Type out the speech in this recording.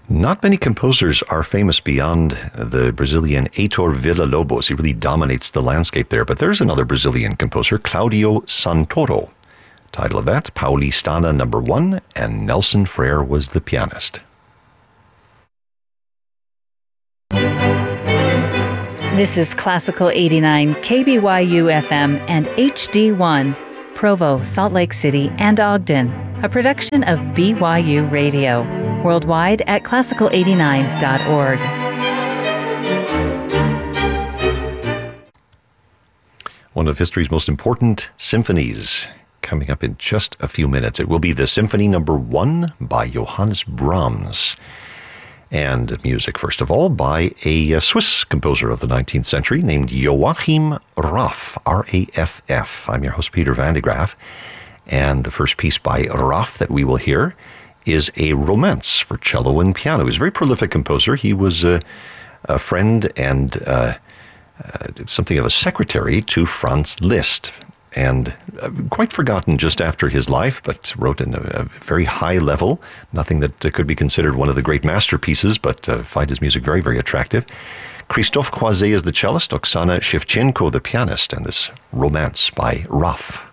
Not many composers are famous beyond the Brazilian Heitor Villa-Lobos. He really dominates the landscape there. But there's another Brazilian composer, Claudio Santoro. Title of that, Paulistana No. 1, and Nelson Frere was the pianist. This is Classical 89, KBYU FM and HD1, Provo, Salt Lake City, and Ogden, a production of BYU Radio. Worldwide at classical89.org. One of history's most important symphonies coming up in just a few minutes. It will be the Symphony No. 1 by Johannes Brahms. And music, first of all, by a Swiss composer of the 19th century named Joachim Raff, R-A-F-F. I'm your host, Peter Van de Graaff. And the first piece by Raff that we will hear is a romance for cello and piano. He was a very prolific composer. He was a friend and something of a secretary to Franz Liszt, and quite forgotten just after his life, but wrote in a very high level, nothing that could be considered one of the great masterpieces, but find his music very, very attractive. Christophe Croizet is the cellist, Oksana Shevchenko the pianist, and this romance by Raff.